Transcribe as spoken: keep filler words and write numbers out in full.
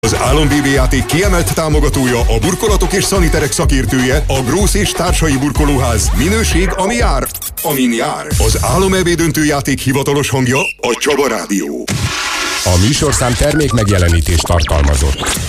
Az Álom bé bé játék kiemelt támogatója, a burkolatok és szaniterek szakértője, a Grósz és Társai Burkolóház. Minőség, ami jár, amin jár. Az Álom é bé döntőjáték hivatalos hangja a Csaba Rádió. A műsorszám termék megjelenítést tartalmazott.